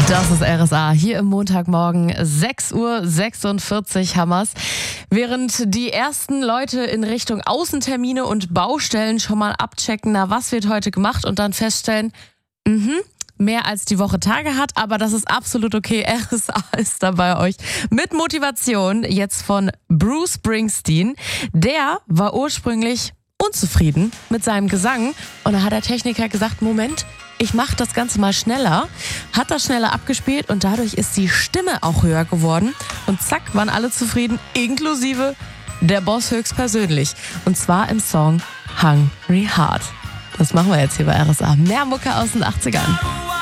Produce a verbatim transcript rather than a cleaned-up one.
Das ist R S A, hier im Montagmorgen, sechs Uhr sechsundvierzig Hammers. Während die ersten Leute in Richtung Außentermine und Baustellen schon mal abchecken, na was wird heute gemacht und dann feststellen, mhm, mehr als die Woche Tage hat, aber das ist absolut okay. R S A ist da bei euch mit Motivation jetzt von Bruce Springsteen. Der war ursprünglich unzufrieden mit seinem Gesang und da hat der Techniker gesagt, Moment, ich mache das Ganze mal schneller, hat das schneller abgespielt und dadurch ist die Stimme auch höher geworden und zack, waren alle zufrieden, inklusive der Boss höchstpersönlich. Und zwar im Song Hungry Heart. Das machen wir jetzt hier bei R S A. Mehr Mucke aus den achtzigern.